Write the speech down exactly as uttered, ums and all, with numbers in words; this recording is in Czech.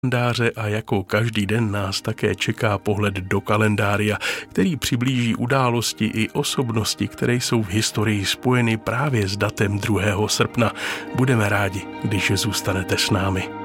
kalendáře a jako každý den nás také čeká pohled do kalendária, který přiblíží události i osobnosti, které jsou v historii spojeny právě s datem druhého srpna. Budeme rádi, když zůstanete s námi.